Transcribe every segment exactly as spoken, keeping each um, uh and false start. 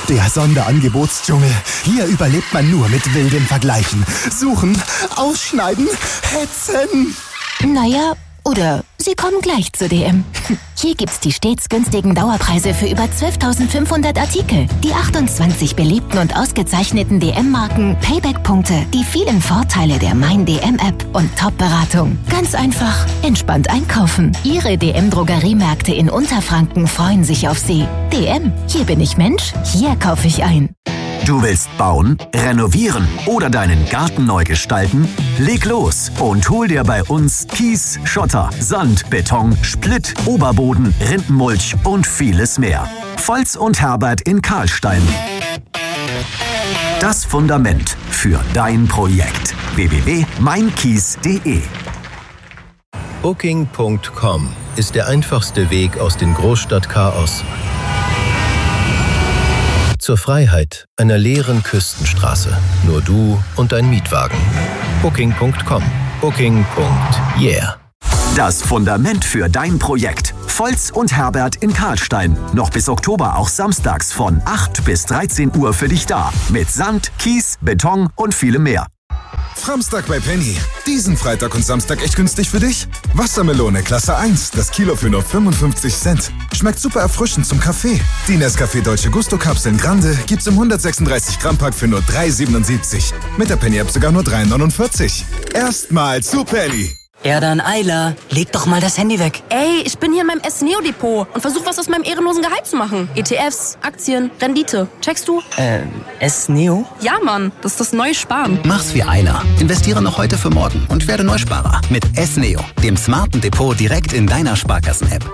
Der Sonderangebotsdschungel. Hier überlebt man nur mit wilden Vergleichen. Suchen, ausschneiden, hetzen. Naja, oder Sie kommen gleich zu D M. Hier gibt's die stets günstigen Dauerpreise für über zwölftausendfünfhundert Artikel, die achtundzwanzig beliebten und ausgezeichneten D M-Marken, Payback-Punkte, die vielen Vorteile der Mein D M-App und Top-Beratung. Ganz einfach, entspannt einkaufen. Ihre D M-Drogeriemärkte in Unterfranken freuen sich auf Sie. D M, hier bin ich Mensch, hier kaufe ich ein. Du willst bauen, renovieren oder deinen Garten neu gestalten? Leg los und hol dir bei uns Kies, Schotter, Sand, Beton, Splitt, Oberboden, Rindenmulch und vieles mehr. Volz und Herbert in Karlstein. Das Fundament für dein Projekt. w w w punkt mein kies punkt de Booking Punkt com ist der einfachste Weg aus dem Großstadtchaos zur Freiheit einer leeren Küstenstraße. Nur du und dein Mietwagen. Booking Punkt com. Booking. Yeah. Das Fundament für dein Projekt. Volz und Herbert in Karlstein. Noch bis Oktober auch samstags von acht bis dreizehn Uhr für dich da. Mit Sand, Kies, Beton und vielem mehr. Framstag bei Penny. Diesen Freitag und Samstag echt günstig für dich? Wassermelone Klasse eins, das Kilo für nur fünfundfünfzig Cent. Schmeckt super erfrischend zum Kaffee. Die Nescafé Dolce Gusto Kapseln Grande gibt's im hundertsechsunddreißig Gramm Pack für nur drei siebenundsiebzig. Mit der Penny App sogar nur drei neunundvierzig. Erstmal zu Penny. Ja dann, Ayla, leg doch mal das Handy weg. Ey, ich bin hier in meinem S-Neo-Depot und versuche was aus meinem ehrenlosen Gehalt zu machen. E T Fs, Aktien, Rendite. Checkst du? Äh, S-Neo? Ja, Mann, das ist das neue Sparen. Mach's wie Ayla. Investiere noch heute für morgen und werde Neusparer. Mit S-Neo, dem smarten Depot direkt in deiner Sparkassen-App.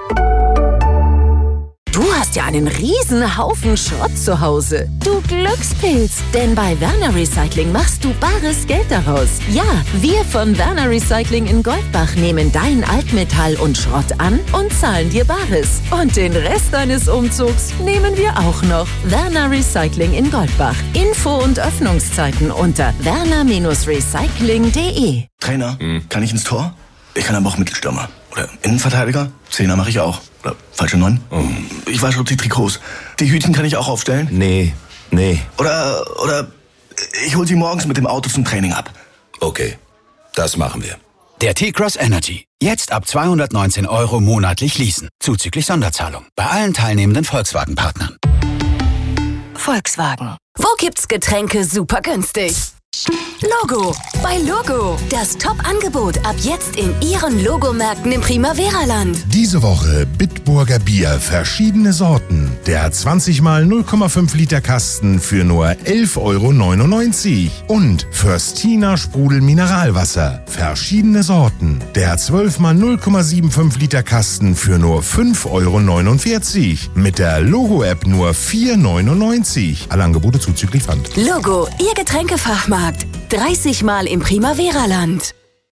Du hast ja einen riesen Haufen Schrott zu Hause. Du Glückspilz. Denn bei Werner Recycling machst du bares Geld daraus. Ja, wir von Werner Recycling in Goldbach nehmen dein Altmetall und Schrott an und zahlen dir Bares. Und den Rest deines Umzugs nehmen wir auch noch. Werner Recycling in Goldbach. Info und Öffnungszeiten unter werner Recycling punkt de. Trainer, hm. kann ich ins Tor? Ich kann aber auch Mittelstürmer. Oder Innenverteidiger? Zehner mache ich auch. Oder falsche Neun? Oh. Ich wasche die Trikots. Die Hütchen kann ich auch aufstellen? Nee, nee. Oder, oder ich hol sie morgens mit dem Auto zum Training ab. Okay, das machen wir. Der T-Cross Energy. Jetzt ab zweihundertneunzehn Euro monatlich leasen. Zuzüglich Sonderzahlung. Bei allen teilnehmenden Volkswagen-Partnern. Volkswagen. Wo gibt's Getränke super günstig? Logo. Bei Logo. Das Top-Angebot ab jetzt in Ihren Logomärkten im Primavera-Land. Diese Woche Bitburger Bier, verschiedene Sorten. Der zwanzig mal null Komma fünf Liter Kasten für nur elf Euro neunundneunzig. Und Föstina Sprudel Mineralwasser, verschiedene Sorten. Der zwölf mal null Komma fünfundsiebzig Liter Kasten für nur fünf Euro neunundvierzig. Mit der Logo-App nur vier Euro neunundneunzig. Alle Angebote zuzüglich Pfand. Logo, Ihr Getränkefachmarkt. dreißig Mal im Primavera-Land.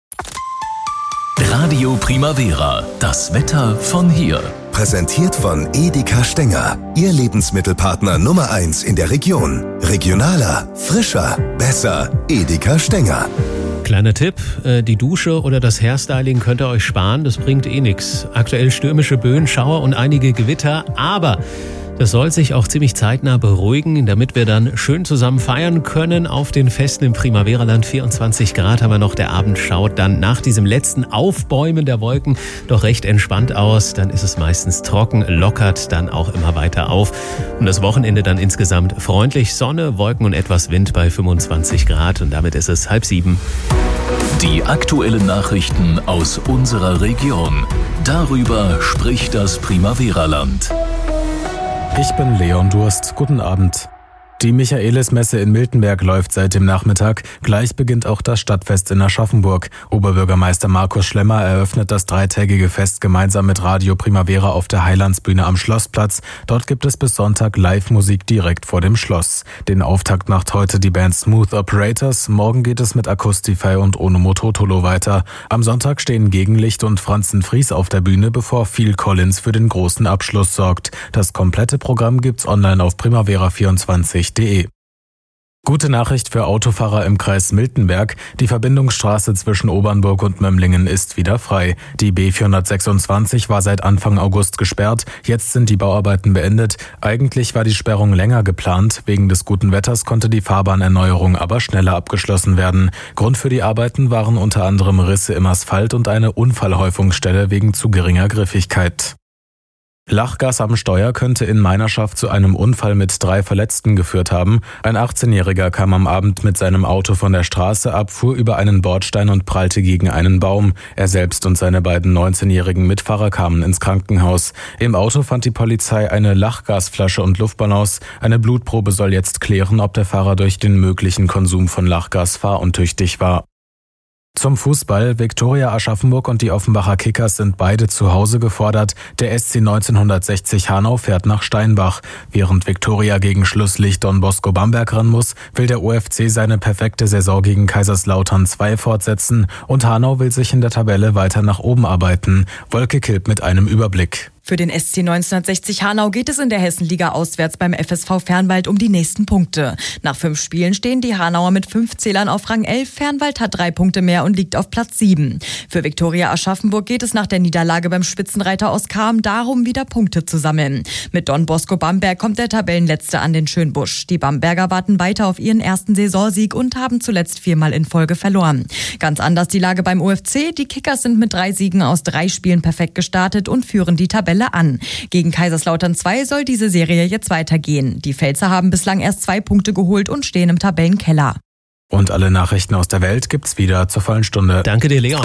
Radio Primavera, das Wetter von hier. Präsentiert von Edeka Stenger, Ihr Lebensmittelpartner Nummer eins in der Region. Regionaler, frischer, besser. Edeka Stenger. Kleiner Tipp, die Dusche oder das Hairstyling könnt ihr euch sparen, das bringt eh nichts. Aktuell stürmische Böen, Schauer und einige Gewitter, aber das soll sich auch ziemlich zeitnah beruhigen, damit wir dann schön zusammen feiern können auf den Festen im Primavera-Land. vierundzwanzig Grad haben wir noch, der Abend schaut dann nach diesem letzten Aufbäumen der Wolken doch recht entspannt aus. Dann ist es meistens trocken, lockert dann auch immer weiter auf. Und das Wochenende dann insgesamt freundlich, Sonne, Wolken und etwas Wind bei fünfundzwanzig Grad. Und damit ist es halb sieben. Die aktuellen Nachrichten aus unserer Region. Darüber spricht das Primavera-Land. Ich bin Leon Durst. Guten Abend. Die Michaelismesse in Miltenberg läuft seit dem Nachmittag. Gleich beginnt auch das Stadtfest in Aschaffenburg. Oberbürgermeister Markus Schlemmer eröffnet das dreitägige Fest gemeinsam mit Radio Primavera auf der Heilandsbühne am Schlossplatz. Dort gibt es bis Sonntag Live-Musik direkt vor dem Schloss. Den Auftakt macht heute die Band Smooth Operators. Morgen geht es mit Acoustify und Onomo Totolo weiter. Am Sonntag stehen Gegenlicht und Franzen Fries auf der Bühne, bevor Phil Collins für den großen Abschluss sorgt. Das komplette Programm gibt's online auf primavera vierundzwanzig punkt de. Gute Nachricht für Autofahrer im Kreis Miltenberg. Die Verbindungsstraße zwischen Obernburg und Mömlingen ist wieder frei. Die B vierhundertsechsundzwanzig war seit Anfang August gesperrt. Jetzt sind die Bauarbeiten beendet. Eigentlich war die Sperrung länger geplant. Wegen des guten Wetters konnte die Fahrbahnerneuerung aber schneller abgeschlossen werden. Grund für die Arbeiten waren unter anderem Risse im Asphalt und eine Unfallhäufungsstelle wegen zu geringer Griffigkeit. Lachgas am Steuer könnte in Meinerschaft zu einem Unfall mit drei Verletzten geführt haben. Ein achtzehnjähriger kam am Abend mit seinem Auto von der Straße ab, fuhr über einen Bordstein und prallte gegen einen Baum. Er selbst und seine beiden neunzehnjährigen Mitfahrer kamen ins Krankenhaus. Im Auto fand die Polizei eine Lachgasflasche und Luftballons. Eine Blutprobe soll jetzt klären, ob der Fahrer durch den möglichen Konsum von Lachgas fahruntüchtig war. Zum Fußball. Viktoria Aschaffenburg und die Offenbacher Kickers sind beide zu Hause gefordert. Der S C neunzehnhundertsechzig Hanau fährt nach Steinbach. Während Viktoria gegen Schlusslicht Don Bosco Bamberg ran muss, will der O F C seine perfekte Saison gegen Kaiserslautern zwei fortsetzen und Hanau will sich in der Tabelle weiter nach oben arbeiten. Wolke Kilp mit einem Überblick. Für den S C neunzehnhundertsechzig Hanau geht es in der Hessenliga auswärts beim F S V Fernwald um die nächsten Punkte. Nach fünf Spielen stehen die Hanauer mit fünf Zählern auf Rang elf. Fernwald hat drei Punkte mehr und liegt auf Platz sieben. Für Viktoria Aschaffenburg geht es nach der Niederlage beim Spitzenreiter aus Cham darum, wieder Punkte zu sammeln. Mit Don Bosco Bamberg kommt der Tabellenletzte an den Schönbusch. Die Bamberger warten weiter auf ihren ersten Saisonsieg und haben zuletzt viermal in Folge verloren. Ganz anders die Lage beim O F C. Die Kickers sind mit drei Siegen aus drei Spielen perfekt gestartet und führen die Tabelle an. Gegen Kaiserslautern zwei soll diese Serie jetzt weitergehen. Die Pfälzer haben bislang erst zwei Punkte geholt und stehen im Tabellenkeller. Und alle Nachrichten aus der Welt gibt's wieder zur vollen Stunde. Danke dir, Leon.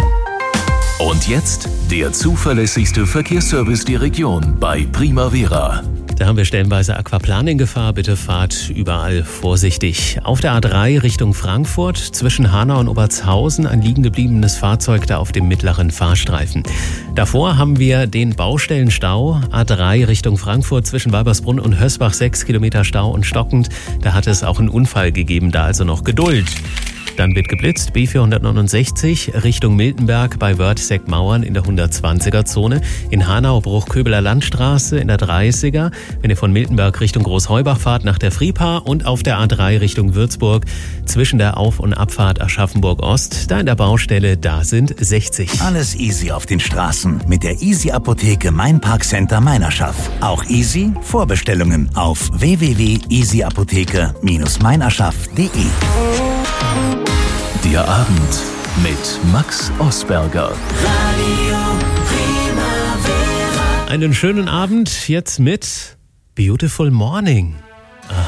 Und jetzt der zuverlässigste Verkehrsservice der Region bei Primavera. Da haben wir stellenweise Aquaplaning-Gefahr. Bitte fahrt überall vorsichtig. Auf der A drei Richtung Frankfurt zwischen Hanau und Obertshausen ein liegen gebliebenes Fahrzeug da auf dem mittleren Fahrstreifen. Davor haben wir den Baustellenstau. A drei Richtung Frankfurt zwischen Walbersbrunn und Hösbach sechs Kilometer Stau und stockend. Da hat es auch einen Unfall gegeben, da also noch Geduld. Dann wird geblitzt, B vierhundertneunundsechzig Richtung Miltenberg bei Wörthsegg-Mauern in der hundertzwanziger Zone. In Hanau Bruchköbeler Landstraße in der dreißiger. Wenn ihr von Miltenberg Richtung Großheubach fahrt, nach der Fripa und auf der A drei Richtung Würzburg zwischen der Auf- und Abfahrt Aschaffenburg-Ost, da in der Baustelle, da sind sechzig. Alles easy auf den Straßen mit der Easy Apotheke Mein Park Center Meinerschaft. Auch easy Vorbestellungen auf w w w punkt easy apotheke Bindestrich meinerschaft punkt de. Der Abend mit Max Osberger. Radio Primavera. Einen schönen Abend jetzt mit Beautiful Morning.